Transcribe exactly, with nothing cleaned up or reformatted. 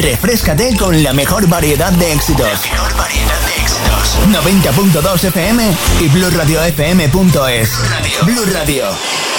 Refréscate con la mejor variedad de éxitos. La mejor variedad de éxitos. noventa punto dos F M y blue radio f m punto es. Blue Radio. Blue Radio.